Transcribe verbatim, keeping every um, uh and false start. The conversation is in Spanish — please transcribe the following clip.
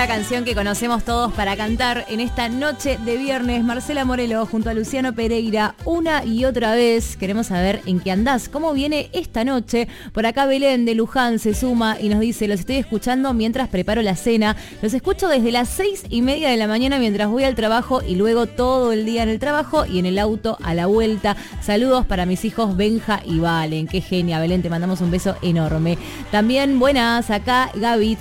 una canción que conocemos todos para cantar en esta noche de viernes. Marcela Morelo junto a Luciano Pereira, una y otra vez. Queremos saber en qué andás, cómo viene esta noche. Por acá Belén de Luján se suma y nos dice: los estoy escuchando mientras preparo la cena. Los escucho desde las seis y media de la mañana mientras voy al trabajo y luego todo el día en el trabajo y en el auto a la vuelta. Saludos para mis hijos Benja y Valen. Qué genia, Belén, te mandamos un beso enorme. También buenas, acá Gaby